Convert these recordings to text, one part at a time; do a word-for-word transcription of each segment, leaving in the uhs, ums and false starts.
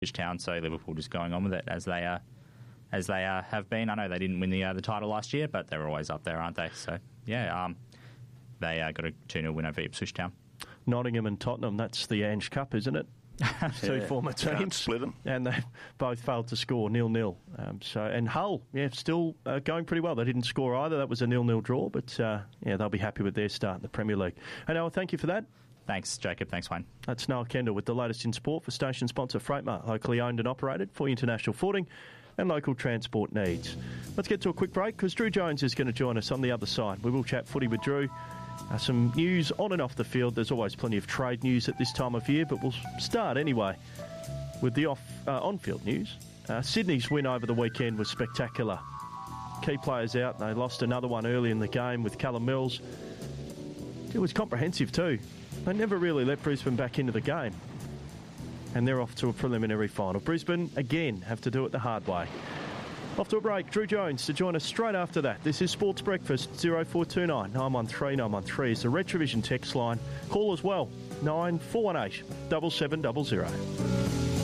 Town, so Liverpool just going on with it as they are, as they uh, have been. I know they didn't win the uh, the title last year, but they're always up there, aren't they? So yeah, um, they uh, got a two nil win over Ipswich Town. Nottingham and Tottenham, that's the Ange Cup, isn't it? Two yeah, former teams, split them, and they both failed to score nil nil. Um, so and Hull, yeah, still uh, going pretty well. They didn't score either. That was a nil nil draw, but uh, yeah, they'll be happy with their start in the Premier League. Hey, Noah, thank you for that. Thanks, Jacob. Thanks, Wayne. That's Noah Kendall with the latest in sport for station sponsor Freightmart, locally owned and operated for international footing and local transport needs. Let's get to a quick break because Drew Jones is going to join us on the other side. We will chat footy with Drew. Uh, some news on and off the field. There's always plenty of trade news at this time of year, but we'll start anyway with the off uh, on-field news. Uh, Sydney's win over the weekend was spectacular. Key players out. They lost another one early in the game with Callum Mills. It was comprehensive too. They never really let Brisbane back into the game. And they're off to a preliminary final. Brisbane, again, have to do it the hard way. Off to a break. Drew Jones to join us straight after that. This is Sports Breakfast. oh four two nine, nine one three, nine one three is the Retrovision text line. Call as well. nine four one eight, seven seven zero zero.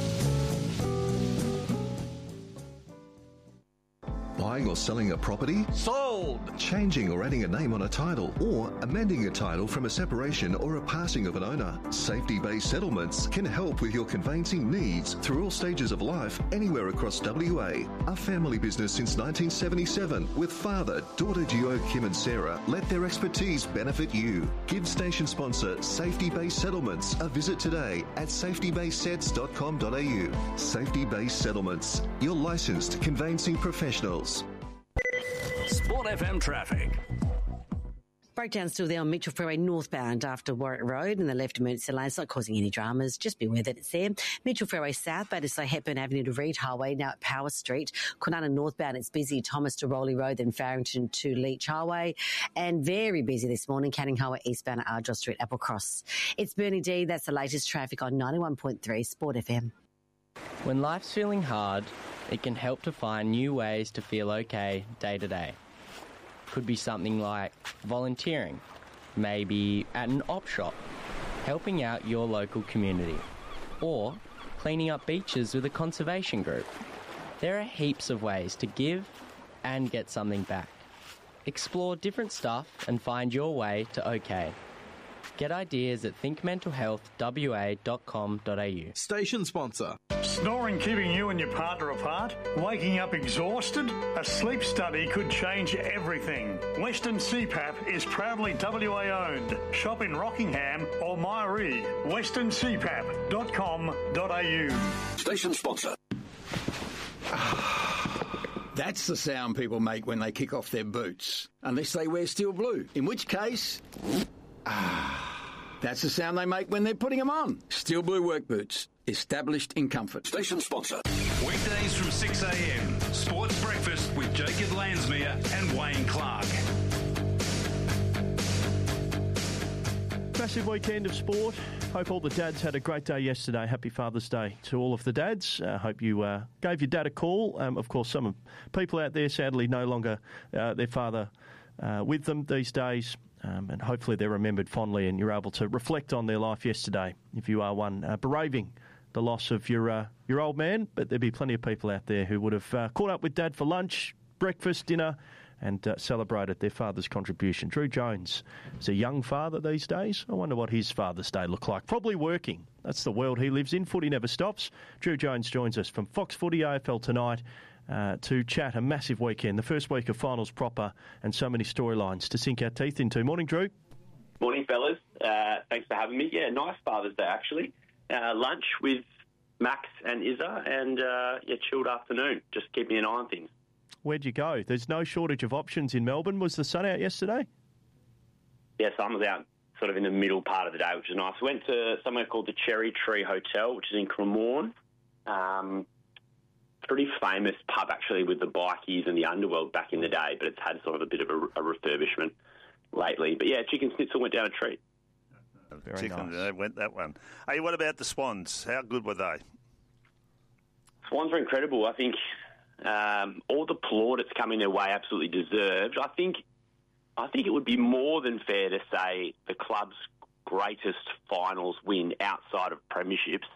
Buying or selling a property? Sold! Changing or adding a name on a title, or amending a title from a separation or a passing of an owner. Safety-based settlements can help with your conveyancing needs through all stages of life, anywhere across W A. A family business since nineteen seventy-seven, with father, daughter duo Kim and Sarah, let their expertise benefit you. Give station sponsor Safety-based Settlements a visit today at safety based sets dot com dot a u. Safety-based Settlements, your licensed conveyancing professionals. Sport F M traffic. Breakdown still there on Mitchell Freeway northbound after Warwick Road in the left emergency lane. It's not causing any dramas. Just be aware that it's there. Mitchell Freeway southbound is like Hepburn Avenue to Reed Highway, now at Power Street. Kwinana northbound, it's busy. Thomas to Rowley Road, then Farrington to Leach Highway. And very busy this morning, Canning Highway eastbound at Ardrosс Street, Applecross. It's Bernie D. That's the latest traffic on ninety-one point three Sport F M. When life's feeling hard, it can help to find new ways to feel okay day to day. Could be something like volunteering, maybe at an op shop, helping out your local community, or cleaning up beaches with a conservation group. There are heaps of ways to give and get something back. Explore different stuff and find your way to okay. Get ideas at think mental health w a dot com dot a u. Station sponsor. Snoring keeping you and your partner apart? Waking up exhausted? A sleep study could change everything. Western C PAP is proudly W A owned. Shop in Rockingham or Myree. western c pap dot com dot a u. Station sponsor. That's the sound people make when they kick off their boots. Unless they wear steel blue. In which case... Ah, that's the sound they make when they're putting them on. Steel Blue work boots, established in comfort. Station sponsor. Weekdays from six a m. Sports Breakfast with Jacob Lansmere and Wayne Clark. Massive weekend of sport. Hope all the dads had a great day yesterday. Happy Father's Day to all of the dads. I uh, hope you uh, gave your dad a call. Um, of course, some people out there sadly no longer uh, their father uh, with them these days. Um, and hopefully they're remembered fondly and you're able to reflect on their life yesterday if you are one uh, bereaving the loss of your uh, your old man. But there'll be plenty of people out there who would have uh, caught up with Dad for lunch, breakfast, dinner and uh, celebrated their father's contribution. Drew Jones is a young father these days. I wonder what his Father's Day looked like. Probably working. That's the world he lives in. Footy never stops. Drew Jones joins us from Fox Footy A F L tonight. Uh, to chat a massive weekend, the first week of finals proper, and so many storylines to sink our teeth into. Morning, Drew. Morning, fellas. Uh, thanks for having me. Yeah, nice Father's Day, actually. Uh, lunch with Max and Izza, and uh, yeah, chilled afternoon. Just keeping an eye on things. Where'd you go? There's no shortage of options in Melbourne. Was the sun out yesterday? Yeah, sun was out sort of in the middle part of the day, which is nice. We went to somewhere called the Cherry Tree Hotel, which is in Cremorne. Um... Pretty famous pub, actually, with the bikies and the underworld back in the day, but it's had sort of a bit of a, a refurbishment lately. But yeah, chicken schnitzel went down a treat. Very chicken nice. Went that one. Hey, what about the Swans? How good were they? Swans are incredible. I think um, all the plaudits coming their way absolutely deserved. I think, I think it would be more than fair to say the club's greatest finals win outside of premierships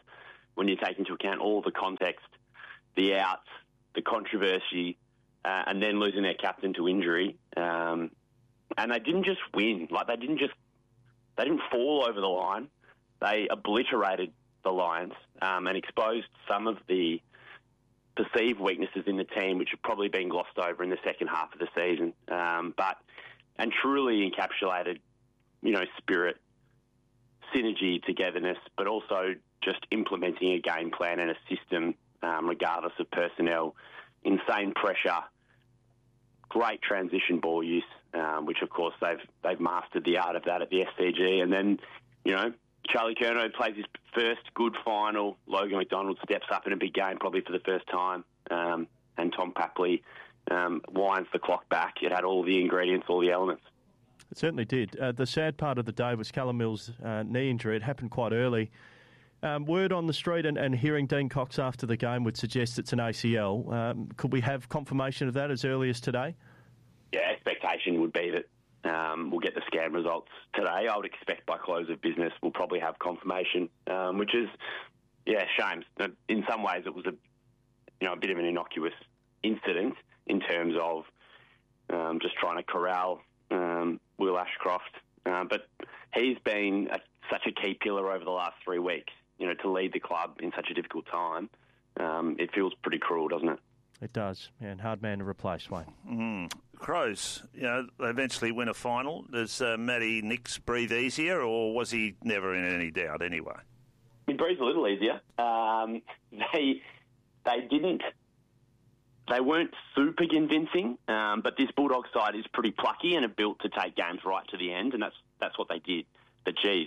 when you take into account all the context, the outs, the controversy, uh, and then losing their captain to injury. Um, and they didn't just win. Like, they didn't just... They didn't fall over the line. They obliterated the Lions um, and exposed some of the perceived weaknesses in the team, which have probably been glossed over in the second half of the season. Um, but and truly encapsulated, you know, spirit, synergy, togetherness, but also just implementing a game plan and a system, um, regardless of personnel. Insane pressure, great transition ball use, um, which of course they've they've mastered the art of that at the S C G. And then, you know, Charlie Curnow plays his first good final. Logan McDonald steps up in a big game, probably for the first time. Um, and Tom Papley um, winds the clock back. It had all the ingredients, all the elements. It certainly did. Uh, the sad part of the day was Callum Mills' uh, knee injury. It happened quite early. Um, word on the street and, and hearing Dean Cox after the game would suggest it's an A C L. Um, could we have confirmation of that as early as today? Yeah, expectation would be that um, we'll get the scan results today. I would expect by close of business we'll probably have confirmation, um, which is, yeah, shame. In some ways it was a, you know, a bit of an innocuous incident in terms of um, just trying to corral um, Will Ashcroft. Uh, but he's been a, such a key pillar over the last three weeks. You know, to lead the club in such a difficult time, um, it feels pretty cruel, doesn't it? It does, and hard man to replace, Wayne. Mm. Crows, you know, they eventually win a final. Does uh, Matty Nicks breathe easier, or was he never in any doubt anyway? He breathes a little easier. Um, they they didn't. They weren't super convincing, um, but this Bulldogs side is pretty plucky and are built to take games right to the end, and that's that's what they did. But geez,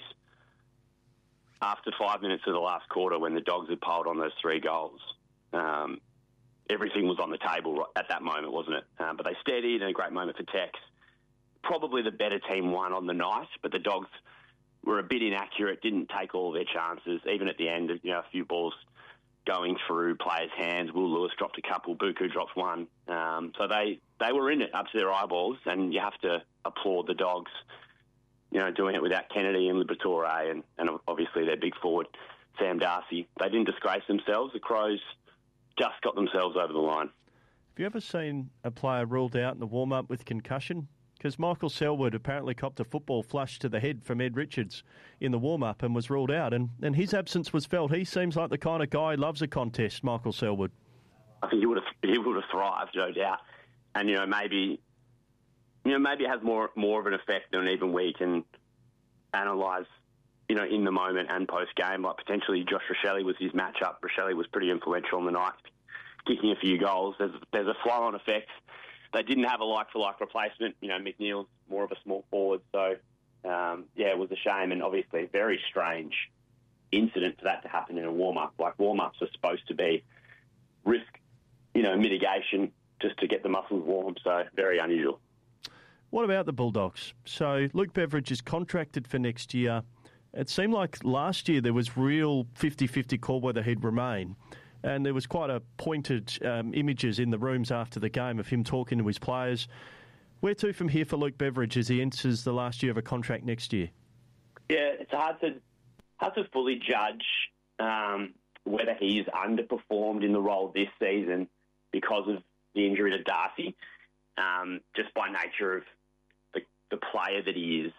after five minutes of the last quarter, when the Dogs had piled on those three goals, um, everything was on the table at that moment, wasn't it? Um, but they steadied, and a great moment for Tex. Probably the better team won on the night, but the Dogs were a bit inaccurate, didn't take all their chances. Even at the end, you know, a few balls going through players' hands. Will Lewis dropped a couple, Buku dropped one. Um, so they, they were in it up to their eyeballs, and you have to applaud the Dogs, you know, doing it without Kennedy and Liberatore and, and obviously their big forward, Sam Darcy. They didn't disgrace themselves. The Crows just got themselves over the line. Have you ever seen a player ruled out in the warm-up with concussion? Because Michael Selwood apparently copped a football flush to the head from Ed Richards in the warm-up and was ruled out, and, and his absence was felt. He seems like the kind of guy who loves a contest, Michael Selwood. I think he would have he would have thrived, no doubt. And, you know, maybe you know maybe it has more more of an effect than even we can analyse, you know, in the moment and post-game. Like, potentially Josh Rochelle was his matchup. Rochelle was pretty influential in the night, kicking a few goals. There's, there's a flow-on effect. They didn't have a like-for-like replacement. You know, McNeil's more of a small forward. So, um, yeah, it was a shame, and obviously a very strange incident for that to happen in a warm-up. Like, warm-ups are supposed to be risk, you know, mitigation just to get the muscles warm. So, very unusual. What about the Bulldogs? So, Luke Beveridge is contracted for next year. It seemed like last year there was real fifty-fifty call whether he'd remain. And there was quite a pointed um, images in the rooms after the game of him talking to his players. Where to from here for Luke Beveridge as he enters the last year of a contract next year? Yeah, it's hard to hard to fully judge um, whether he's underperformed in the role this season because of the injury to Darcy, um, just by nature of the, the player that he is.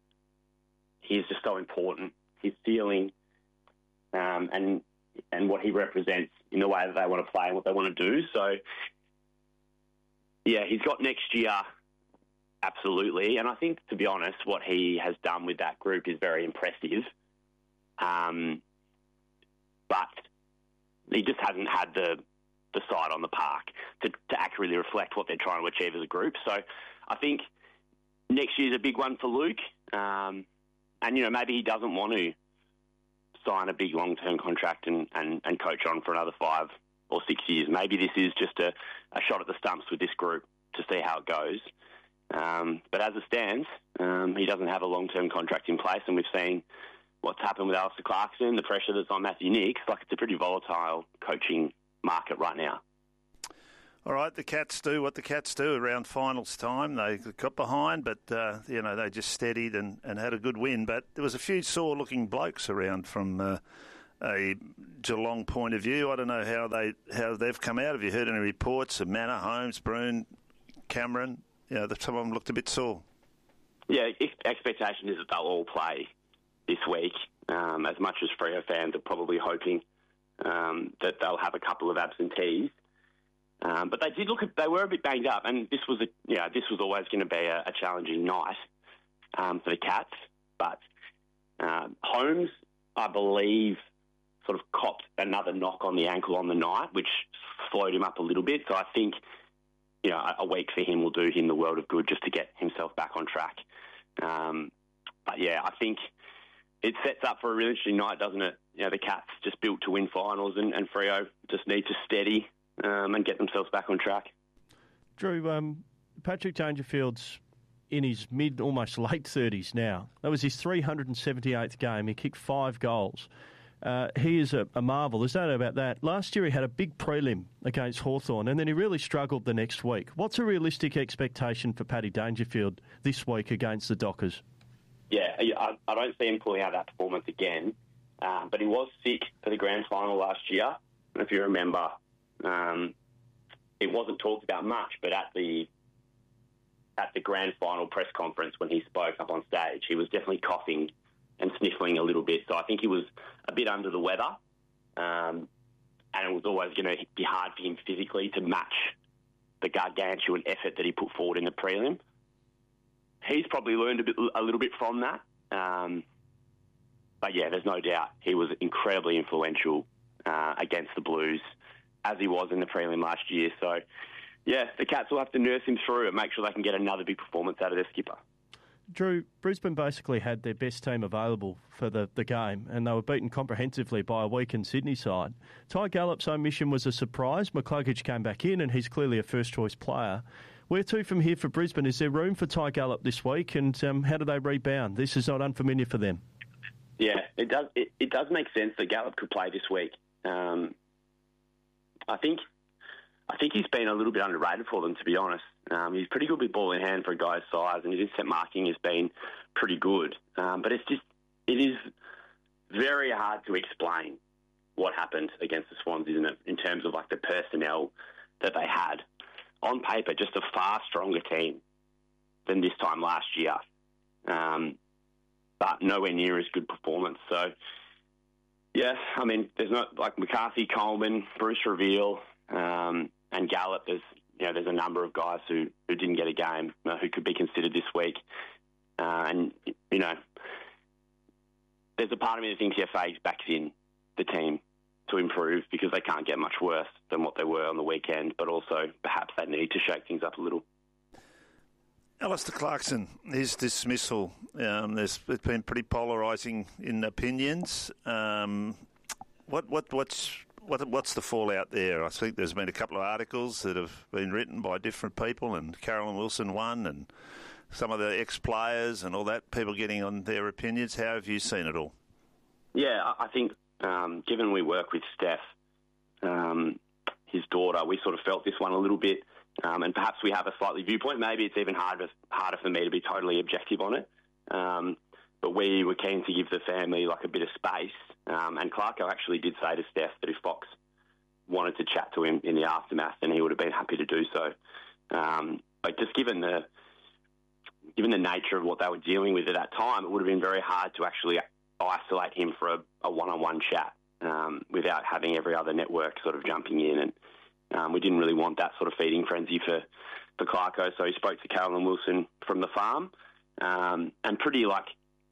He is just so important. His ceiling um, and and what he represents in the way that they want to play and what they want to do. So, yeah, he's got next year, absolutely. And I think, to be honest, what he has done with that group is very impressive. Um, but he just hasn't had the the side on the park to, to accurately reflect what they're trying to achieve as a group. So I think next year's a big one for Luke. Um, and, you know, maybe he doesn't want to sign a big long-term contract and, and, and coach on for another five or six years. Maybe this is just a, a shot at the stumps with this group to see how it goes. Um, but as it stands, um, he doesn't have a long-term contract in place, and we've seen what's happened with Alistair Clarkson, the pressure that's on Matthew Nicks. Like, it's a pretty volatile coaching market right now. All right, the Cats do what the Cats do around finals time. They got behind, but, uh, you know, they just steadied and, and had a good win. But there was a few sore-looking blokes around from uh, a Geelong point of view. I don't know how they how they've come out. Have you heard any reports of Manor, Holmes, Broome, Cameron? You know, some of them looked a bit sore. Yeah, expectation is that they'll all play this week. Um, as much as Freo fans are probably hoping um, that they'll have a couple of absentees, um, but they did look. They were a bit banged up, and this was a you know, this was always going to be a, a challenging night um, for the Cats. But um, Holmes, I believe, sort of copped another knock on the ankle on the night, which slowed him up a little bit. So I think, you know, a week for him will do him the world of good just to get himself back on track. Um, but yeah, I think it sets up for a really interesting night, doesn't it? You know, the Cats just built to win finals, and, and Freo just need to steady um, and get themselves back on track. Drew, um, Patrick Dangerfield's in his mid, almost late thirties now. That was his three hundred seventy-eighth game. He kicked five goals. Uh, he is a, a marvel. There's no doubt about that. Last year he had a big prelim against Hawthorn, and then he really struggled the next week. What's a realistic expectation for Paddy Dangerfield this week against the Dockers? Yeah, I, I don't see him pulling out that performance again, um, but he was sick for the grand final last year. And if you remember, um, it wasn't talked about much, but at the at the grand final press conference when he spoke up on stage, he was definitely coughing and sniffling a little bit. So I think he was a bit under the weather, um, and it was always going to be hard for him physically to match the gargantuan effort that he put forward in the prelim. He's probably learned a, bit, a little bit from that. Um, but yeah, there's no doubt he was incredibly influential uh, against the Blues, as he was in the prelim last year. So yeah, the Cats will have to nurse him through and make sure they can get another big performance out of their skipper. Drew, Brisbane basically had their best team available for the, the game, and they were beaten comprehensively by a weakened Sydney side. Ty Gallop's omission was a surprise. McCluggage came back in, and he's clearly a first-choice player. Where to from here for Brisbane? Is there room for Ty Gallop this week, and um, how do they rebound? This is not unfamiliar for them. Yeah, it does. It, it does make sense that Gallop could play this week. Um, I think, I think he's been a little bit underrated for them, to be honest. Um, he's pretty good with ball in hand for a guy's size, and his instant marking has been pretty good. Um, but it's just, it is very hard to explain what happened against the Swans, isn't it? In terms of like the personnel that they had. On paper, just a far stronger team than this time last year, um, but nowhere near as good performance. So, yeah, I mean, there's not like McCarthy, Coleman, Bruce Reveal, um, and Gallop. There's you know there's a number of guys who, who didn't get a game uh, who could be considered this week, uh, and you know, there's a part of me that thinks the F A backs in the team to improve because they can't get much worse than what they were on the weekend, but also perhaps they need to shake things up a little. Alistair Clarkson, his dismissal, um, there's it's been pretty polarising in opinions. Um, what what what's what what's the fallout there? I think there's been a couple of articles that have been written by different people, and Carolyn Wilson one, and some of the ex-players and all that, people getting on their opinions. How have you seen it all? Yeah, I think Um, given we work with Steph, um, his daughter, we sort of felt this one a little bit, um, and perhaps we have a slightly viewpoint. Maybe it's even harder harder for me to be totally objective on it. Um, but we were keen to give the family like a bit of space. Um, and Clarko actually did say to Steph that if Fox wanted to chat to him in the aftermath, then he would have been happy to do so. Um, but just given the given the nature of what they were dealing with at that time, it would have been very hard to actually isolate him for a, a one-on-one chat um, without having every other network sort of jumping in. And um, we didn't really want that sort of feeding frenzy for, for Clarko. So he spoke to Carolyn Wilson from the farm um, and pretty like,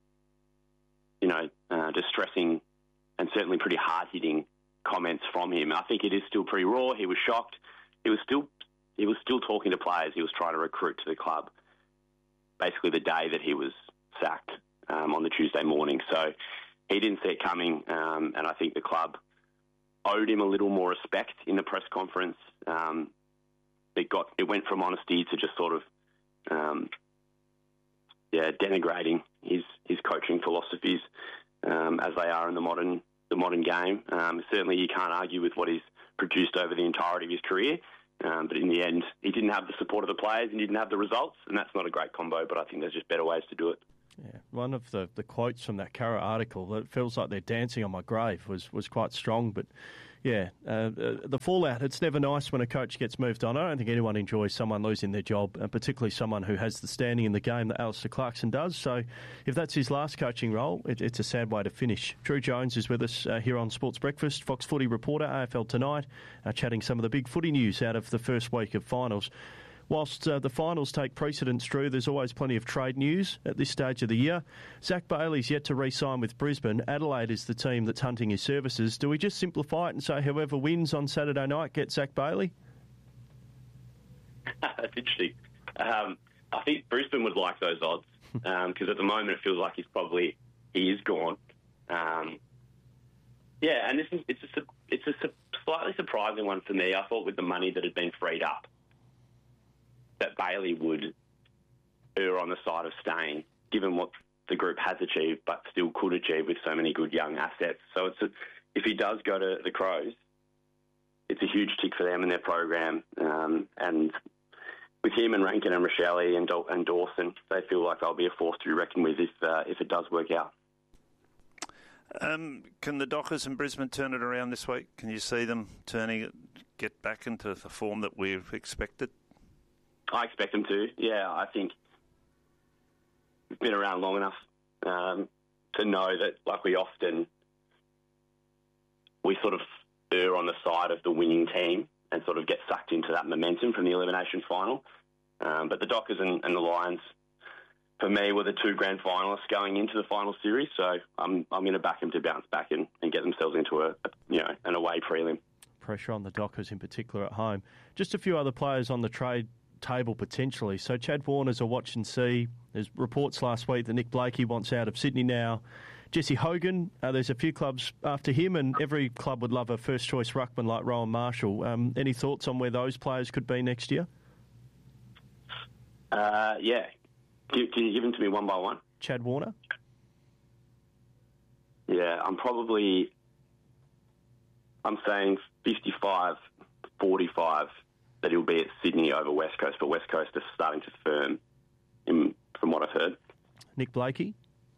you know, uh, distressing and certainly pretty hard-hitting comments from him. I think it is still pretty raw. He was shocked. He was still he was still talking to players he was trying to recruit to the club basically the day that he was sacked. Um, on the Tuesday morning. So he didn't see it coming, um, and I think the club owed him a little more respect in the press conference. Um, it got it went from honesty to just sort of um, yeah denigrating his his coaching philosophies um, as they are in the modern the modern game. Um, certainly, you can't argue with what he's produced over the entirety of his career. Um, but in the end, he didn't have the support of the players and he didn't have the results, and that's not a great combo. But I think there's just better ways to do it. Yeah. one of the, the quotes from that Curra article, "It feels like they're dancing on my grave," was, was quite strong. But, yeah, uh, the fallout, it's never nice when a coach gets moved on. I don't think anyone enjoys someone losing their job, and particularly someone who has the standing in the game that Alistair Clarkson does. So if that's his last coaching role, it, it's a sad way to finish. Drew Jones is with us uh, here on Sports Breakfast, Fox Footy reporter, A F L Tonight, uh, chatting some of the big footy news out of the first week of finals. Whilst uh, the finals take precedence, Drew, there's always plenty of trade news at this stage of the year. Zach Bailey's yet to re-sign with Brisbane. Adelaide is the team that's hunting his services. Do we just simplify it and say whoever wins on Saturday night gets Zach Bailey? That's interesting. Um, I think Brisbane would like those odds because um, at the moment it feels like he's probably he is gone. Um, yeah, and this is it's a it's a slightly surprising one for me. I thought with the money that had been freed up, that Bailey would err on the side of staying, given what the group has achieved, but still could achieve with so many good young assets. So it's a, if he does go to the Crows, it's a huge tick for them in their program. Um, and with him and Rankin and Rochelle and, and Dawson, they feel like they'll be a force to be reckoned with if uh, if it does work out. Um, can the Dockers in Brisbane turn it around this week? Can you see them turning it, get back into the form that we've expected? I expect them to, yeah. I think we've been around long enough um, to know that, like we often, we sort of err on the side of the winning team and sort of get sucked into that momentum from the elimination final. Um, but the Dockers and, and the Lions, for me, were the two grand finalists going into the final series, so I'm I'm going to back them to bounce back and, and get themselves into a, a you know an away prelim. Pressure on the Dockers in particular at home. Just a few other players on the trade table potentially. So Chad Warner's a watch and see. There's reports last week that Nick Blakey wants out of Sydney now. Jesse Hogan, uh, there's a few clubs after him, and every club would love a first choice ruckman like Rowan Marshall. Um, any thoughts on where those players could be next year? Uh, yeah. Can, can you give them to me one by one? Chad Warner? Yeah, I'm probably, I'm saying fifty-five forty-five that he'll be at Sydney over West Coast, but West Coast is starting to firm, in, from what I've heard. Nick Blakey?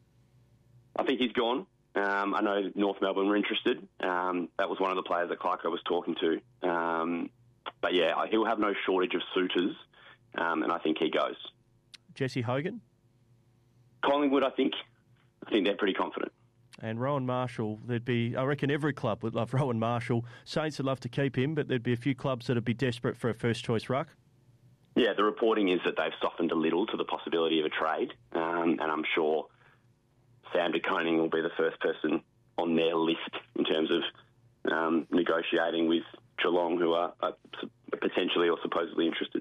I think he's gone. Um, I know North Melbourne were interested. Um, that was one of the players that Clarko was talking to. Um, but yeah, he'll have no shortage of suitors, um, and I think he goes. Jesse Hogan? Collingwood, I think. I think they're pretty confident. And Rowan Marshall, there'd be, I reckon every club would love Rowan Marshall. Saints would love to keep him, but there'd be a few clubs that would be desperate for a first-choice ruck. Yeah, the reporting is that they've softened a little to the possibility of a trade, um, and I'm sure Sam de Koning will be the first person on their list in terms of um, negotiating with Geelong, who are, are potentially or supposedly interested.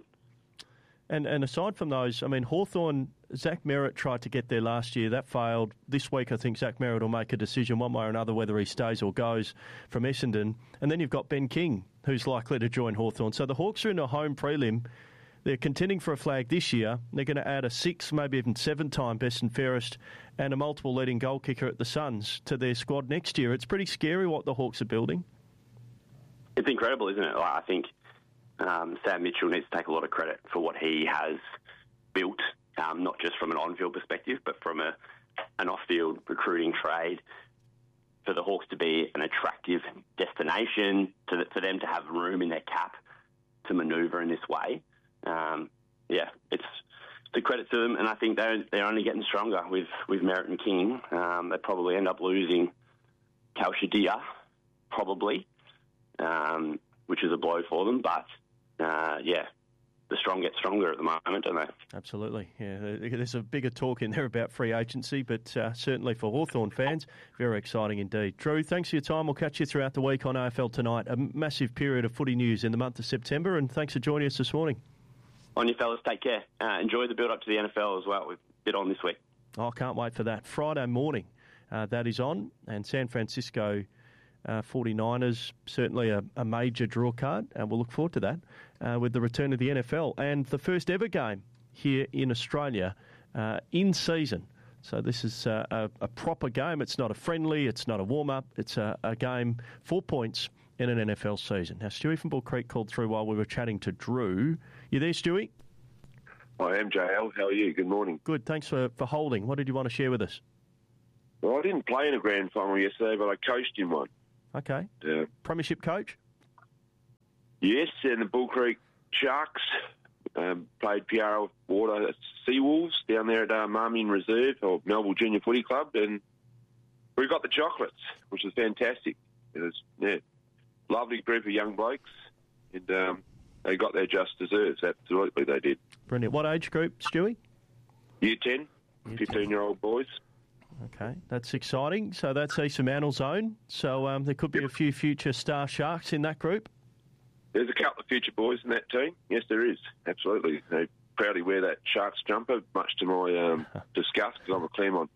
And and aside from those, I mean, Hawthorn, Zach Merritt tried to get there last year. That failed. This week, I think Zach Merritt will make a decision one way or another whether he stays or goes from Essendon. And then you've got Ben King, who's likely to join Hawthorn. So the Hawks are in a home prelim. They're contending for a flag this year. They're going to add a six, maybe even seven-time best and fairest and a multiple leading goal kicker at the Suns to their squad next year. It's pretty scary what the Hawks are building. It's incredible, isn't it? I think Um, Sam Mitchell needs to take a lot of credit for what he has built, um, not just from an on-field perspective, but from a, an off-field recruiting trade, for the Hawks to be an attractive destination, to the, for them to have room in their cap to manoeuvre in this way. Um, yeah, it's the credit to them, and I think they're, they're only getting stronger with, with Merritt and King. Um, they probably end up losing Kalshadia, probably, um, which is a blow for them, but Uh, yeah, the strong get stronger at the moment, don't they? Absolutely. Yeah, there's a bigger talk in there about free agency, but uh, certainly for Hawthorn fans, very exciting indeed. Drew, thanks for your time. We'll catch you throughout the week on A F L Tonight. A massive period of footy news in the month of September, and thanks for joining us this morning. On you fellas, take care. Uh, enjoy the build-up to the N F L as well. We've bit on this week. Oh, I can't wait for that. Friday morning, uh, that is on, and San Francisco Uh, forty-niners, certainly a, a major draw card, and we'll look forward to that uh, with the return of the N F L and the first ever game here in Australia uh, in season. So this is uh, a, a proper game. It's not a friendly, it's not a warm-up, it's a, a game, four points in an N F L season. Now, Stewie from Bull Creek called through while we were chatting to Drew. You there, Stewie? I am, J L. How are you? Good morning. Good, thanks for, for holding. What did you want to share with us? Well, I didn't play in a grand final yesterday, but I coached in one. Okay. Uh, Premiership coach? Yes, and the Bull Creek Sharks um, played Piara Water Seawolves down there at uh, Marmion Reserve, or Melville Junior Footy Club, and we got the chocolates, which was fantastic. It was, yeah, lovely group of young blokes, and um, they got their just deserves. Absolutely, they did. Brilliant. What age group, Stewie? Year ten, fifteen-year-old boys. Okay, that's exciting. So that's East Mantle Zone. So um, there could be a few future star Sharks in that group. There's a couple of future boys in that team. Yes, there is. Absolutely. They proudly wear that Sharks jumper, much to my um, disgust, because I'm a Claremont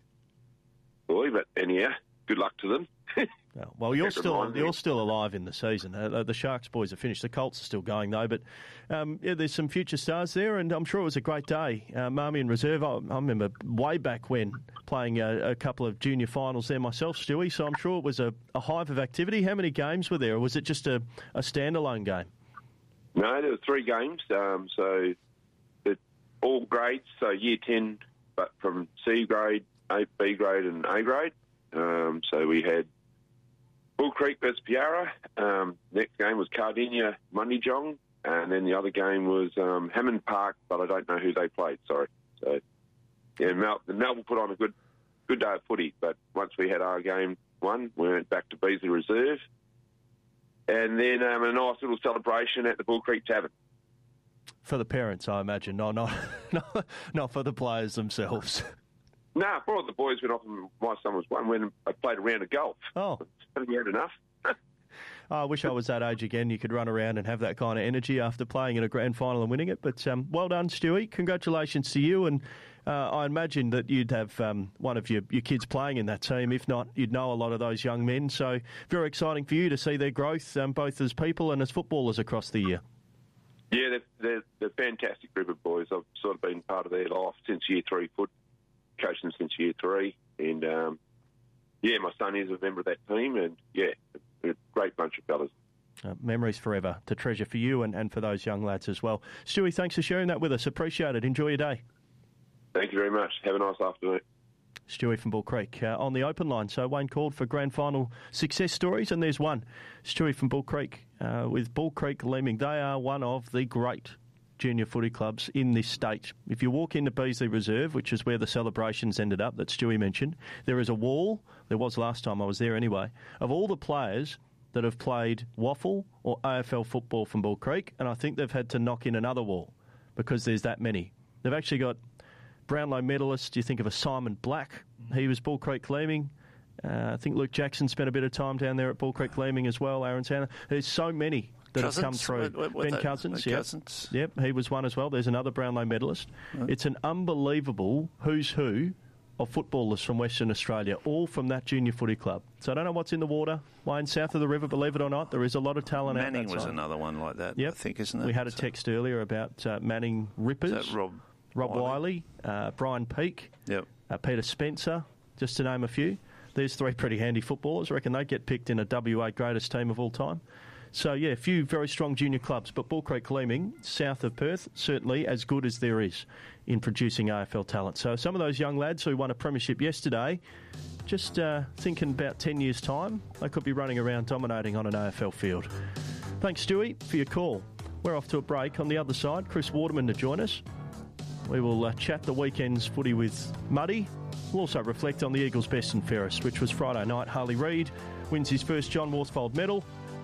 boy. But anyhow, good luck to them. Well, you're still you're still alive in the season. Uh, the Sharks boys are finished. The Colts are still going though, but um, yeah, there's some future stars there, and I'm sure it was a great day. Uh, Marmion Reserve. I, I remember way back when playing a, a couple of junior finals there myself, Stewie. So I'm sure it was a, a hive of activity. How many games were there, or was it just a, a standalone game? No, there were three games. Um, so the, all grades. So year ten, but from C grade, A, B grade, and A grade. Um, so we had Bull Creek versus Piara. Um, next game was Cardinia Mundijong, and then the other game was um, Hammond Park, but I don't know who they played. Sorry. So yeah, Mel- Melbourne put on a good good day of footy, but once we had our game won, we went back to Beasley Reserve, and then um, a nice little celebration at the Bull Creek Tavern. For the parents, I imagine, no, not not not for the players themselves. No, nah, brought the boys went off, and my son was one when I played a round of golf. Oh. Haven't you had enough? I wish I was that age again. You could run around and have that kind of energy after playing in a grand final and winning it. But um, well done, Stewie. Congratulations to you. And uh, I imagine that you'd have um, one of your, your kids playing in that team. If not, you'd know a lot of those young men. So very exciting for you to see their growth, um, both as people and as footballers across the year. Yeah, they're, they're, they're a fantastic group of boys. I've sort of been part of their life since year three foot. Coaching since year three, and um, yeah, my son is a member of that team, and yeah, a great bunch of fellas. Uh, memories forever to treasure for you and, and for those young lads as well. Stewie, thanks for sharing that with us. Appreciate it. Enjoy your day. Thank you very much. Have a nice afternoon. Stewie from Bull Creek uh, on the open line. So Wayne called for grand final success stories, and there's one. Stewie from Bull Creek uh, with Bull Creek Leeming. They are one of the great junior footy clubs in this state. If you walk into Beasley Reserve, which is where the celebrations ended up that Stewie mentioned, there is a wall, there was last time I was there anyway, of all the players that have played waffle or A F L football from Bull Creek, and I think they've had to knock in another wall because there's that many. They've actually got Brownlow medalists. You think of a Simon Black, he was Bull Creek Leeming. Uh, I think Luke Jackson spent a bit of time down there at Bull Creek Leeming as well, Aaron Tanner. There's so many that Cousins? have come through. What, what, what Ben that, Cousins, yeah. Cousins. Yep, he was one as well. There's another Brownlow medalist. Right. It's an unbelievable who's who of footballers from Western Australia, all from that junior footy club. So I don't know what's in the water, Wayne, south of the river, believe it or not. There is a lot of talent out Manning that was side. another one like that, yep. I think, isn't it? We had a text earlier about uh, Manning Rippers. Is that Rob Rob Wiley? Wiley, uh, Brian Peake, yep. uh, Peter Spencer, just to name a few. There's three pretty handy footballers. I reckon they'd get picked in a W A greatest team of all time. So, yeah, a few very strong junior clubs. But Bull Creek Leeming, south of Perth, certainly as good as there is in producing A F L talent. So some of those young lads who won a premiership yesterday, just uh, thinking about ten years' time, they could be running around dominating on an A F L field. Thanks, Stewie, for your call. We're off to a break. On the other side, Chris Waterman to join us. We will uh, chat the weekend's footy with Muddy. We'll also reflect on the Eagles' best and fairest, which was Friday night. Harley Reid wins his first John Worsfold medal.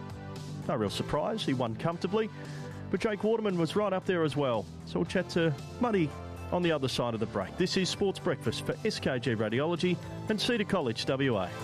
No real surprise, he won comfortably. But Jake Waterman was right up there as well. So we'll chat to Muddy on the other side of the break. This is Sports Breakfast for S K G Radiology and Cedar College, W A.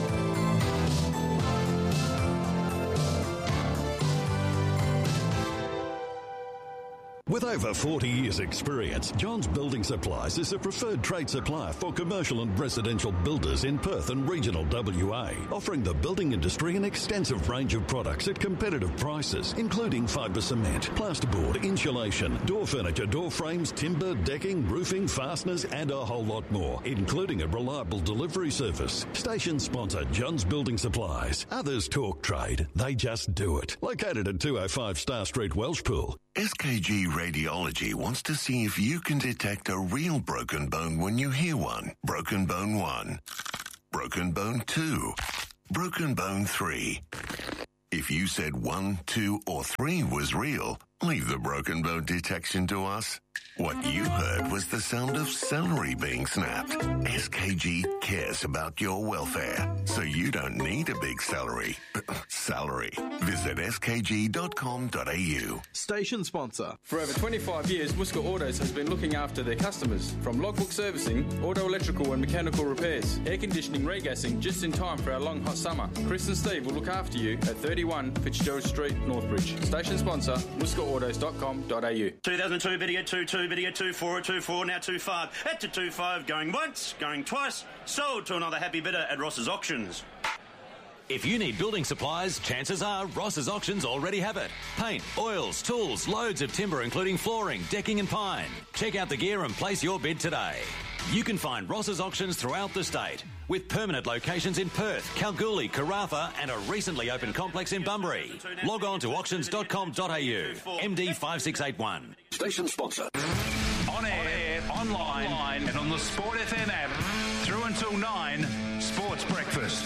With over forty years' experience, Johns Building Supplies is a preferred trade supplier for commercial and residential builders in Perth and regional W A, offering the building industry an extensive range of products at competitive prices, including fibre cement, plasterboard, insulation, door furniture, door frames, timber, decking, roofing, fasteners, and a whole lot more, including a reliable delivery service. Station sponsor, Johns Building Supplies. Others talk trade, they just do it. Located at two oh five Star Street, Welshpool. S K G Radiology wants to see if you can detect a real broken bone when you hear one. Broken bone one. Broken bone two. Broken bone three. If you said one, two, or three was real, leave the broken bone detection to us. What you heard was the sound of celery being snapped. S K G cares about your welfare, so you don't need a big salary. Salary. Visit s k g dot com dot a u. Station sponsor. For over twenty-five years, Muska Autos has been looking after their customers. From logbook servicing, auto electrical and mechanical repairs, air conditioning, regassing, just in time for our long hot summer. Chris and Steve will look after you at thirty-one Fitzgerald Street, Northbridge. Station sponsor, muska autos dot com dot a u. two thousand two video two two video two four two four now two five at to two five going once going twice sold to another happy bidder at Ross's Auctions. If you need building supplies, chances are Ross's Auctions already have it. Paint, oils, tools, loads of timber including flooring, decking and pine. Check out the gear and place your bid today. You can find Ross's Auctions throughout the state with permanent locations in Perth, Kalgoorlie, Karratha and a recently opened complex in Bunbury. Log on to auctions dot com dot a u. M D five six eight one. Station sponsor. On air, on air online, online, and on the Sport F M app. Through until nine, Sports Breakfast.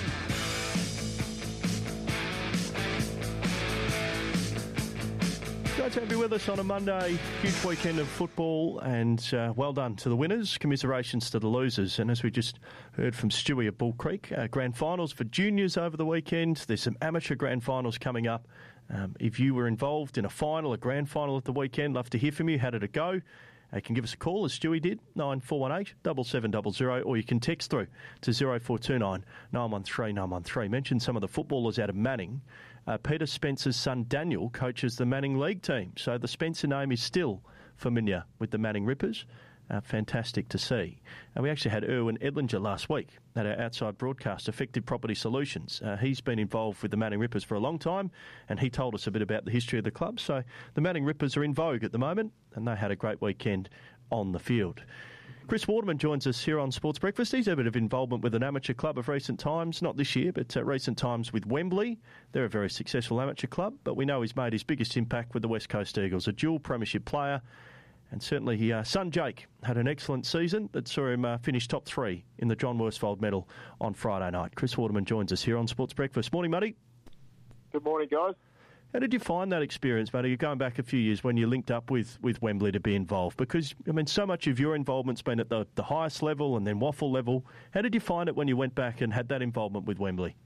Great to have you with us on a Monday. Huge weekend of football, and uh, well done to the winners. Commiserations to the losers. And as we just heard from Stewie at Bull Creek, uh, grand finals for juniors over the weekend. There's some amateur grand finals coming up. Um, if you were involved in a final, a grand final at the weekend, love to hear from you. How did it go? Uh, you can give us a call, as Stewie did, nine four one eight, seven seven zero zero, or you can text through to zero four two nine, nine one three, nine one three. Mention some of the footballers out of Manning. Uh, Peter Spencer's son Daniel coaches the Manning League team, so the Spencer name is still familiar with the Manning Rippers. Uh, fantastic to see. And we actually had Erwin Edlinger last week at our outside broadcast, Effective Property Solutions. Uh, he's been involved with the Manning Rippers for a long time, and he told us a bit about the history of the club. So the Manning Rippers are in vogue at the moment, and they had a great weekend on the field. Chris Waterman joins us here on Sports Breakfast. He's had a bit of involvement with an amateur club of recent times, not this year, but uh, recent times with Wembley. They're a very successful amateur club, but we know he's made his biggest impact with the West Coast Eagles, a dual premiership player. And certainly his uh, son Jake had an excellent season that saw him uh, finish top three in the John Worsfold medal on Friday night. Chris Waterman joins us here on Sports Breakfast. Morning, Muddy. Good morning, guys. How did you find that experience, Matty? You're going back a few years when you linked up with, with Wembley to be involved, because, I mean, so much of your involvement's been at the, the highest level and then waffle level. How did you find it when you went back and had that involvement with Wembley?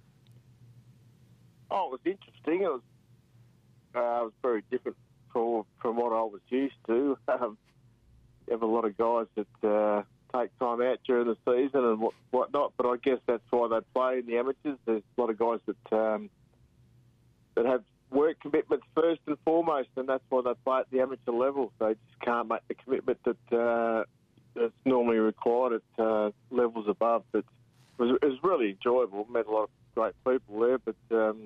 Oh, it was interesting. It was, uh, it was very different from, from what I was used to. Um, you have a lot of guys that uh, take time out during the season and what, whatnot, but I guess that's why they play in the amateurs. There's a lot of guys that um, that have work commitments first and foremost, and that's why they play at the amateur level. They just can't make the commitment that uh, that's normally required at uh, levels above. But it was, it was really enjoyable. Met a lot of great people there, but um,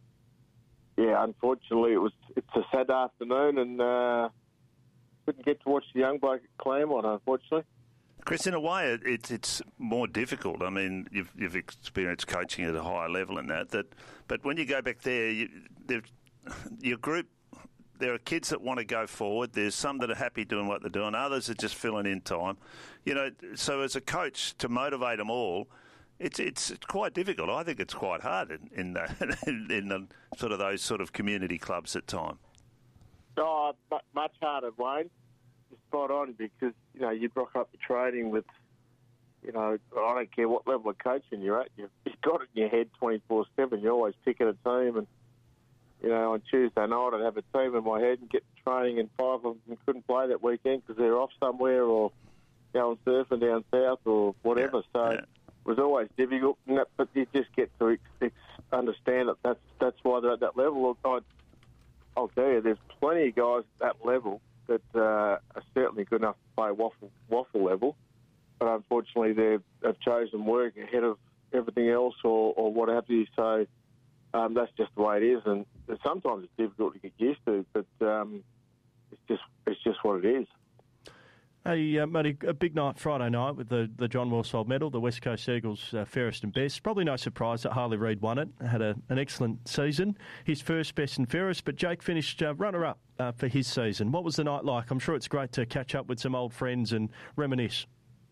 yeah, unfortunately, it was it's a sad afternoon, and uh, couldn't get to watch the young bloke at Claremont, unfortunately. Chris, in a way, it, it's it's more difficult. I mean, you've you've experienced coaching at a higher level in that. That, but when you go back there, you, your group, there are kids that want to go forward. There's some that are happy doing what they're doing. Others are just filling in time. You know, so as a coach, to motivate them all, it's it's quite difficult. I think it's quite hard in in, the, in, in the, sort of those sort of community clubs at time. Oh, much harder, Wayne. Spot on, because you know you rock up the training with, you know, I don't care what level of coaching you're at, you've, you've got it in your head twenty-four seven. You're always picking a team, and you know on Tuesday night I'd have a team in my head and get to training, and five of them couldn't play that weekend because they're off somewhere or going surfing down south or whatever. Yeah, so yeah. It was always difficult, but you just get to ex- ex- understand that that's that's why they're at that level. I'd, I'll tell you, there's plenty of guys at that level that uh, are certainly good enough to play waffle waffle level, but unfortunately they've, they've chosen work ahead of everything else or, or what have you. So um, that's just the way it is, and sometimes it's difficult to get used to, but um, it's just it's just what it is. Hey, uh, Matty, a big night Friday night with the, the John Worsfold Medal, the West Coast Eagles uh, fairest and best. Probably no surprise that Harley Reid won it. Had a, an excellent season. His first best and fairest, but Jake finished uh, runner-up uh, for his season. What was the night like? I'm sure it's great to catch up with some old friends and reminisce.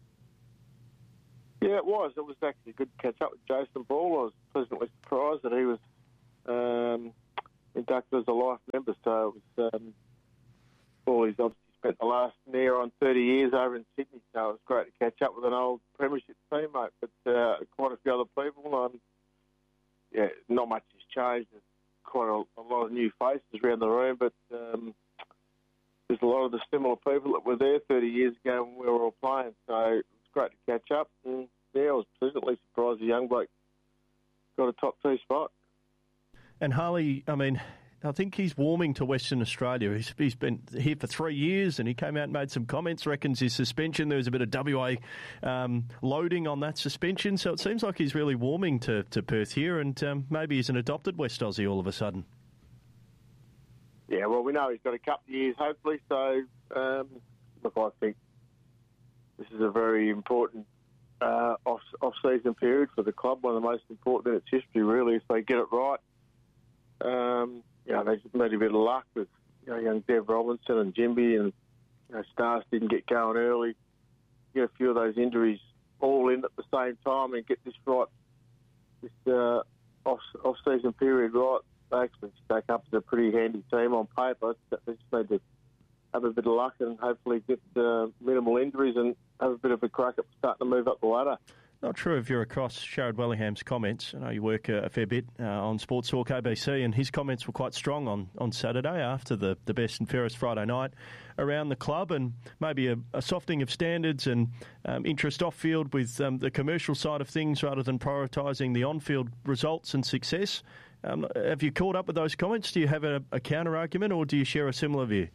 Yeah, it was. It was actually good to catch up with Jason Ball. I was pleasantly surprised that he was um, inducted as a life member. So it was um, all he's obviously spent the last near on thirty years over in Sydney, so it was great to catch up with an old premiership teammate, but uh, quite a few other people. Um, yeah, not much has changed. There's quite a, a lot of new faces around the room, but um, there's a lot of the similar people that were there thirty years ago when we were all playing, so it was great to catch up. And yeah, I was pleasantly surprised a young bloke got a top two spot. And Harley, I mean, I think he's warming to Western Australia. He's, he's been here for three years and he came out and made some comments, reckons his suspension, there was a bit of W A um, loading on that suspension. So it seems like he's really warming to, to Perth here and um, maybe he's an adopted West Aussie all of a sudden. Yeah, well, we know he's got a couple of years, hopefully. So, um, look, I think this is a very important uh, off, off-season period for the club, one of the most important in its history, really, if they get it right. Um, you know, they just made a bit of luck with you know, young Dev Robinson and Jimby, and you know, Stars didn't get going early. Get a few of those injuries all in at the same time and get this right, this uh, off off season period right. They actually stack up as a pretty handy team on paper. They just need to have a bit of luck and hopefully get uh, minimal injuries and have a bit of a crack at starting to move up the ladder. Not sure if you're across Sharad Wellingham's comments. I know you work a, a fair bit uh, on Sports Talk A B C, and his comments were quite strong on, on Saturday after the, the best and fairest Friday night around the club, and maybe a, a softening of standards and um, interest off-field with um, the commercial side of things rather than prioritising the on-field results and success. Um, have you caught up with those comments? Do you have a, a counter-argument, or do you share a similar view?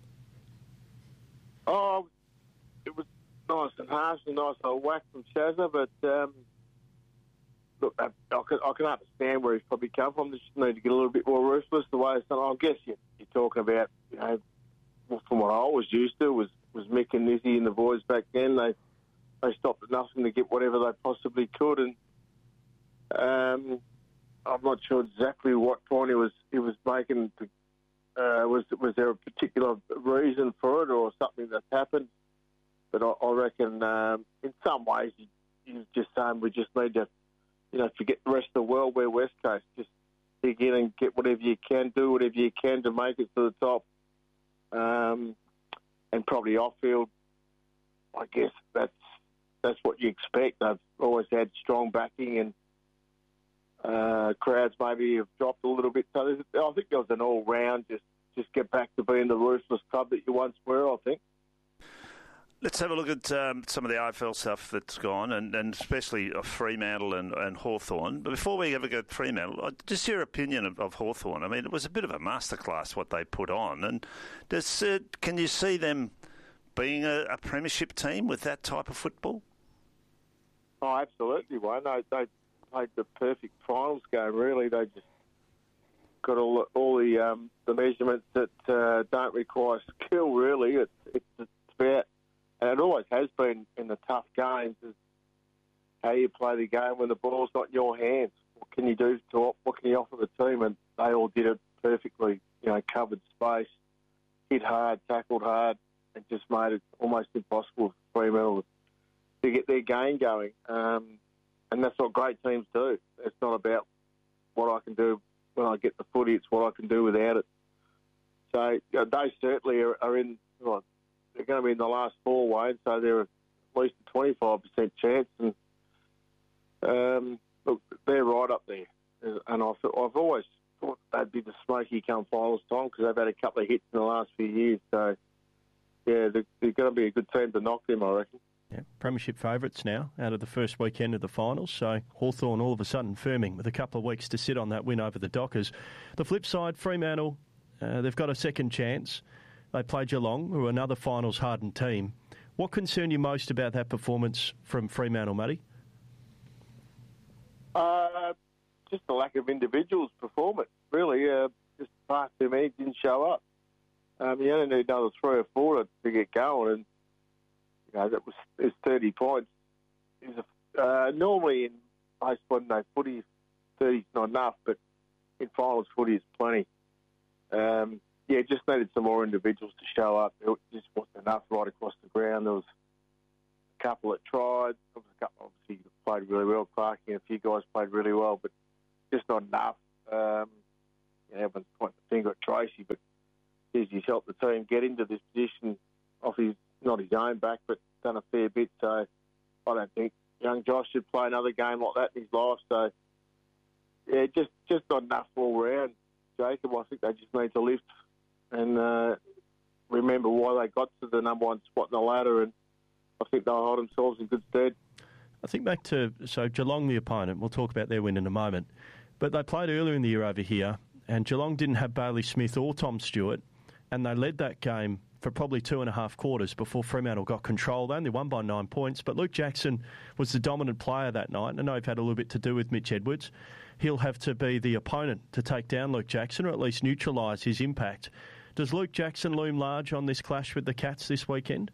Oh, it was nice and harsh and nice old whack from Shazza, but um, look, I, I, can, I can understand where he's probably come from. They just need to get a little bit more ruthless. The way it's done, I guess you, you're talking about, you know, from what I was used to was, was Mick and Nizzy and the boys back then. They they stopped at nothing to get whatever they possibly could, and um, I'm not sure exactly what point he was he was making. To, uh, was was there a particular reason for it or something that's happened? But I, I reckon um, in some ways he, he was just saying we just need to, you know, forget the rest of the world. We're West Coast. Just dig in and get whatever you can, do whatever you can to make it to the top. Um, and probably off-field, I guess that's that's what you expect. They've always had strong backing, and uh, crowds maybe have dropped a little bit. So I think there was an all-round just, just get back to being the ruthless club that you once were, I think. Let's have a look at um, some of the A F L stuff that's gone, and, and especially of Fremantle and, and Hawthorn. But before we ever go to Fremantle, just your opinion of, of Hawthorn. I mean, it was a bit of a masterclass what they put on. And does uh, can you see them being a, a premiership team with that type of football? Oh, absolutely, Wayne. They, they played the perfect finals game, really. They just got all, all the um, the measurements that uh, don't require skill, really. It's, it's, it's about... And it always has been in the tough games, is how you play the game when the ball's not in your hands. What can you do to what can you offer the team? And they all did it perfectly. You know, covered space, hit hard, tackled hard, and just made it almost impossible for Fremantle to get their game going. Um, and that's what great teams do. It's not about what I can do when I get the footy; it's what I can do without it. So you know, they certainly are, are in. Well, they're going to be in the last four, Wayne, so they're at least a twenty-five percent chance. And um, look, they're right up there. And I've, I've always thought they'd be the smoky come finals time because they've had a couple of hits in the last few years. So, yeah, they're, they're going to be a good team to knock them, I reckon. Yeah, premiership favourites now out of the first weekend of the finals. So Hawthorn all of a sudden firming with a couple of weeks to sit on that win over the Dockers. The flip side, Fremantle, uh, they've got a second chance. They played Geelong, who are another finals-hardened team. What concerned you most about that performance from Fremantle, Matty? Uh, just the lack of individuals' performance, really. Uh, just far too many didn't show up. Um, you only need another three or four to, to get going. you know, that was is thirty points. Is a, uh, normally in most modern day footy, thirty is not enough, but in finals footy it's plenty. Um, yeah, just needed some more individuals to show up. It just wasn't enough right across the ground. There was a couple that tried. There was a couple, obviously, played really well. Clarkie and a few guys played really well, but just not enough. Um, you know, everyone's pointing the finger at Tracy, but geez, he's helped the team get into this position off his, not his own back, but done a fair bit. So I don't think young Josh should play another game like that in his life. So, yeah, just, just not enough all round, Jacob. I think they just need to lift and uh, remember why they got to the number one spot in the ladder, and I think they'll hold themselves in good stead. I think back to, so Geelong, the opponent, we'll talk about their win in a moment, but they played earlier in the year over here, and Geelong didn't have Bailey Smith or Tom Stewart, and they led that game for probably two and a half quarters before Fremantle got control. They only won by nine points, but Luke Jackson was the dominant player that night, and I know he's had a little bit to do with Mitch Edwards. He'll have to be the opponent to take down Luke Jackson, or at least neutralise his impact. Does Luke Jackson loom large on this clash with the Cats this weekend?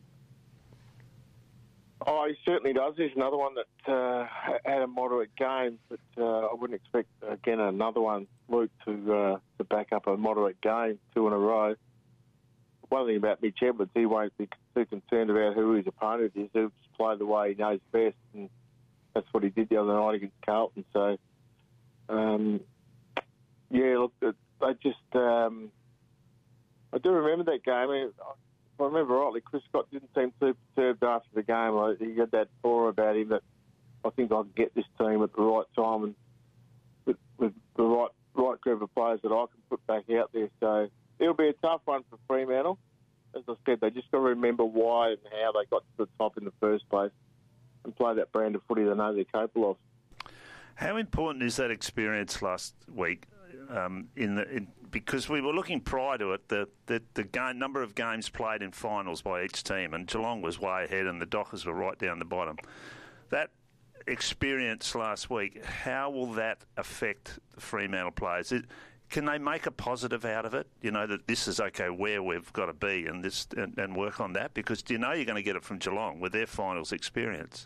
Oh, he certainly does. There's another one that uh, had a moderate game, but uh, I wouldn't expect, again, another one, Luke, to uh, to back up a moderate game, two in a row. One thing about Mitch Edwards, he won't be too concerned about who his opponent is. He'll just play the way he knows best, and that's what he did the other night against Carlton. So, um, yeah, look, they just... Um, I do remember that game. I mean, if I remember rightly, Chris Scott didn't seem too perturbed after the game. Like, he had that aura about him that I think I can get this team at the right time and with, with the right right group of players that I can put back out there. So it'll be a tough one for Fremantle. As I said, they just got to remember why and how they got to the top in the first place and play that brand of footy they know they're capable of. How important is that experience last week? Um, in the in, because we were looking prior to it, the the, the game, number of games played in finals by each team, and Geelong was way ahead, and the Dockers were right down the bottom. That experience last week, how will that affect the Fremantle players? It, can they make a positive out of it? You know that this is okay where we've got to be, and this and, and work on that, because you know you're going to get it from Geelong with their finals experience.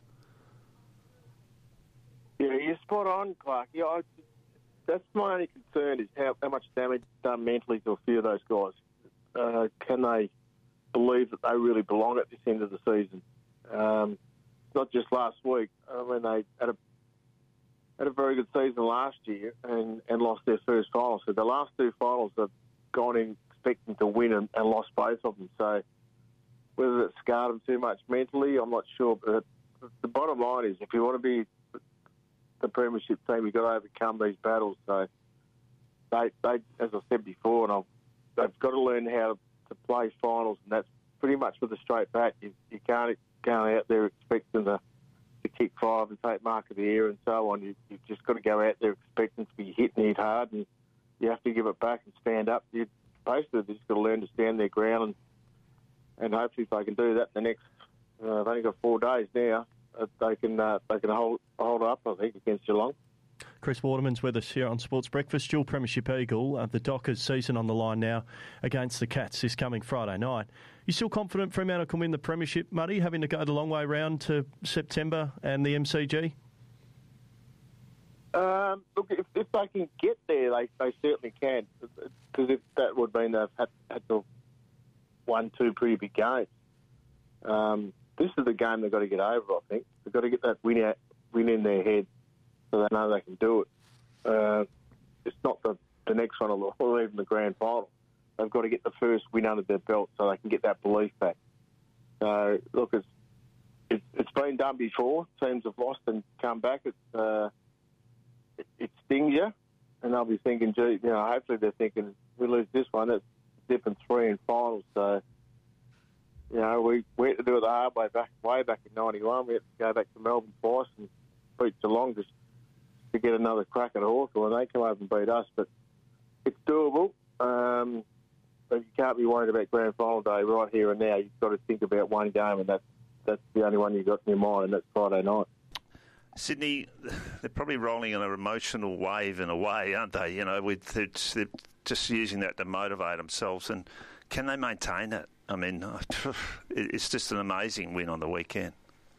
Yeah, you're spot on, Clark. Yeah, I, that's my only concern is how, how much damage done mentally to a few of those guys. Uh, can they believe that they really belong at this end of the season? Um, not just last week. I mean, they had a had a very good season last year and, and lost their first final. So the last two finals they've gone in expecting to win and, and lost both of them. So whether it scarred them too much mentally, I'm not sure. But the bottom line is, if you want to be the premiership team, you've got to overcome these battles. So they, they as I said before, and I've, they've got to learn how to play finals, and that's pretty much with a straight bat. You, you can't go out there expecting to, to kick five and take mark of the air and so on. You, you've just got to go out there expecting to be hit and hit hard, and you have to give it back and stand up. You basically just got to learn to stand their ground, and, and hopefully if they can do that in the next, uh, they've only got four days now, uh, they can uh, they can hold hold up, I think, against Geelong. Chris Waterman's with us here on Sports Breakfast. Dual Premiership Eagle, uh, the Dockers season on the line now against the Cats this coming Friday night. You still confident Fremantle can win the Premiership, Muddy, having to go the long way round to September and the M C G? Um, look, if, if they can get there, they, they certainly can. Because if that would mean they've had, had to have won two pretty big games. Um, this is the game they've got to get over, I think. They've got to get that win, out, win in their head so they know they can do it. Uh, it's not the, the next one or even the grand final. They've got to get the first win under their belt so they can get that belief back. So, look, it's it's, it's been done before. Teams have lost and come back. It's, uh, it, it stings you, and they'll be thinking, gee, you know, hopefully they're thinking, we lose this one, it's dipping three in finals. So, you know, we, we had to do it the hard way back, way back in ninety-one. We had to go back to Melbourne twice and beat Geelong just to get another crack at Hawthorn. They come over and beat us, but it's doable. Um, but you can't be worried about grand final day right here and now. You've got to think about one game, and that's that's the only one you've got in your mind, and that's Friday night. Sydney, they're probably rolling in an emotional wave in a way, aren't they? You know, with they're just using that to motivate themselves. And can they maintain it? I mean, it's just an amazing win on the weekend.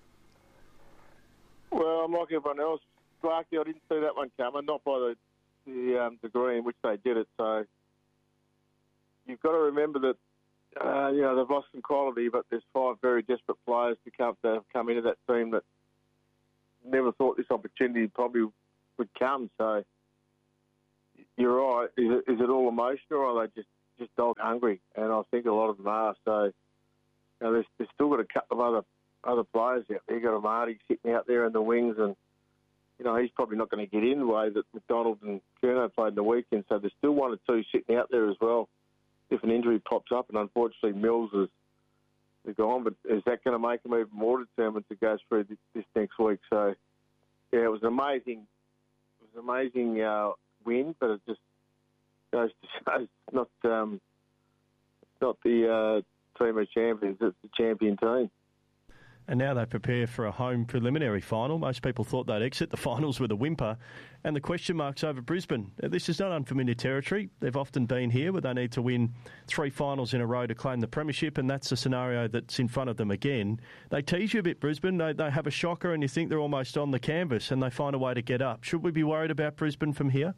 Well, I'm like everyone else. Clarkie, I didn't see that one coming, not by the, the um, degree in which they did it. So you've got to remember that, uh, you know, they've lost some quality, but there's five very desperate players to come, to have come into that team that never thought this opportunity probably would come. So you're right. Is it, is it all emotional, or are they just, just dog hungry? And I think a lot of them are. So, you know, there's, there's still got a couple of other other players out there. You've got a Marty sitting out there in the wings, and, you know, he's probably not going to get in the way that McDonald and Curnow played in the weekend. So there's still one or two sitting out there as well if an injury pops up. And unfortunately, Mills is, is gone. But is that going to make them even more determined to go through this, this next week? So, yeah, it was an amazing, it was an amazing uh, win, but it just goes to show it's not, um, it's not the uh, team of champions, it's the champion team. And now they prepare for a home preliminary final. Most people thought they'd exit the finals with a whimper. And the question marks over Brisbane. This is not unfamiliar territory. They've often been here where they need to win three finals in a row to claim the premiership, and that's the scenario that's in front of them again. They tease you a bit, Brisbane. They, they have a shocker and you think they're almost on the canvas and they find a way to get up. Should we be worried about Brisbane from here?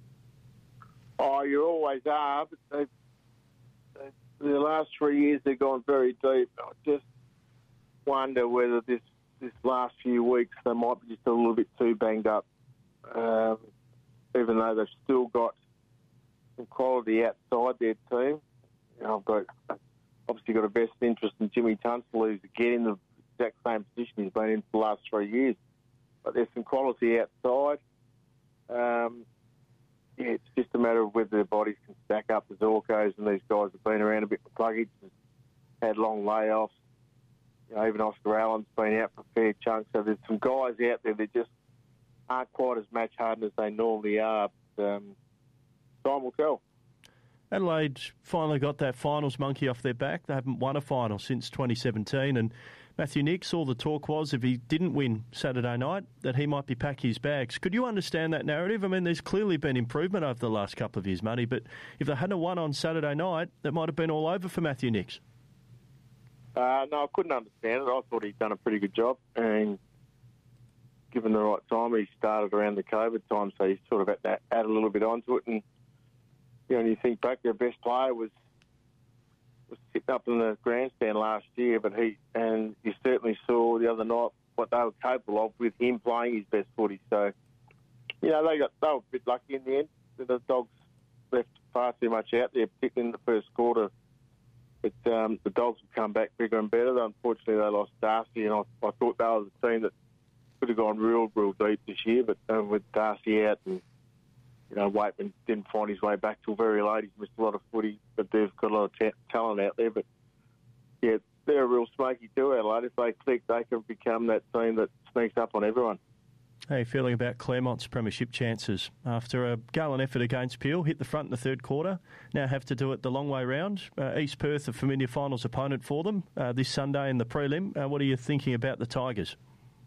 Oh, you always are. But they, they, the last three years they've gone very deep. I just wonder whether this, this last few weeks they might be just a little bit too banged up, um, even though they've still got some quality outside their team. You know, I've got obviously got a vested interest in Jimmy Tunstall, who's again in the exact same position he's been in for the last three years. But there's some quality outside. Um, yeah, it's just a matter of whether their bodies can stack up. The Zorkos and these guys have been around a bit for pluggage, had long layoffs. You know, even Oscar Allen's been out for a fair chunk. So there's some guys out there that just aren't quite as match hardened as they normally are. But, um, time will tell. Adelaide finally got that finals monkey off their back. They haven't won a final since twenty seventeen. And Matthew Nicks, all the talk was if he didn't win Saturday night, that he might be packing his bags. Could you understand that narrative? I mean, there's clearly been improvement over the last couple of years, Matty, but if they hadn't won on Saturday night, that might have been all over for Matthew Nicks. Uh, no, I couldn't understand it. I thought he'd done a pretty good job, and given the right time, he started around the COVID time, so he's sort of had to add a little bit onto it. And you know, when you think back, their best player was was sitting up in the grandstand last year, but he and you certainly saw the other night what they were capable of with him playing his best footy. So you know, they got they were a bit lucky in the end. The Dogs left far too much out there, particularly in the first quarter. But um, the Dogs have come back bigger and better. Unfortunately, they lost Darcy, and I, I thought they were the team that could have gone real, real deep this year. But um, with Darcy out, and you know, Waitman didn't find his way back till very late. He's missed a lot of footy, but they've got a lot of ta- talent out there. But yeah, they're a real smoky too, Adelaide. If they click, they can become that team that sneaks up on everyone. How are you feeling about Claremont's premiership chances? After a gallant effort against Peel, hit the front in the third quarter, now have to do it the long way round. Uh, East Perth, a familiar finals opponent for them, uh, this Sunday in the prelim. Uh, what are you thinking about the Tigers?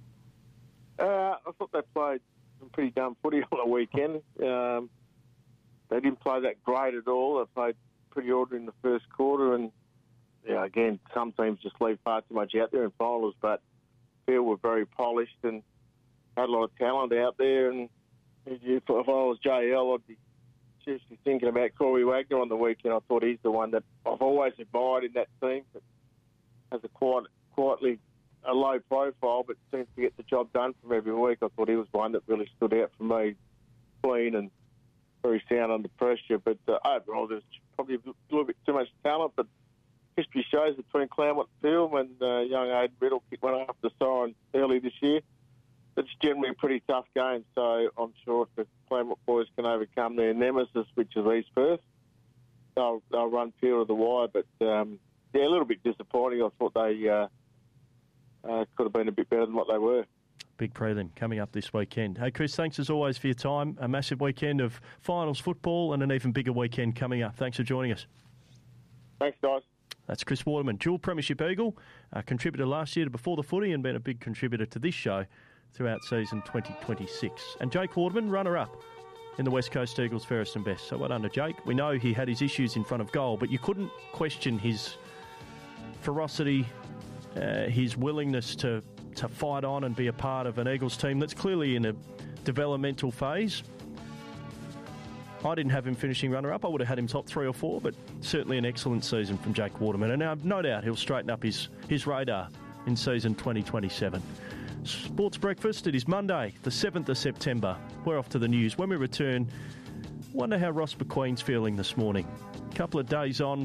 Uh, I thought they played some pretty dumb footy on the weekend. Um, they didn't play that great at all. They played pretty ordinary in the first quarter, and yeah, again, some teams just leave far too much out there in finals, but Peel were very polished and had a lot of talent out there, and if I was J L, I'd be seriously thinking about Corey Wagner on the weekend. I thought he's the one that I've always admired in that team, that has a quite, quietly a low profile, but seems to get the job done from every week. I thought he was one that really stood out for me, clean and very sound under pressure. But uh, overall, there's probably a little bit too much talent, but history shows between Claremont and Peel, when uh, young Aidan Riddle kicked one after the siren early this year. It's generally a pretty tough game, so I'm sure if the Claremont boys can overcome their nemesis, which is East Perth, they'll, they'll run Peel to the wire. But, um, yeah, a little bit disappointing. I thought they uh, uh, could have been a bit better than what they were. Big prelim coming up this weekend. Hey, Chris, thanks as always for your time. A massive weekend of finals football and an even bigger weekend coming up. Thanks for joining us. Thanks, guys. That's Chris Waterman, dual premiership Eagle, a contributor last year to Before the Footy and been a big contributor to this show throughout season twenty twenty-six. And Jake Waterman, runner-up in the West Coast Eagles fairest and best. So well done to Jake. We know he had his issues in front of goal, but you couldn't question his ferocity, uh, his willingness to, to fight on and be a part of an Eagles team that's clearly in a developmental phase. I didn't have him finishing runner-up. I would have had him top three or four, but certainly an excellent season from Jake Waterman. And now, no doubt he'll straighten up his, his radar in season twenty twenty-seven. Sports Breakfast, it is Monday, the seventh of September. We're off to the news. When we return, wonder how Ross McQueen's feeling this morning. A couple of days on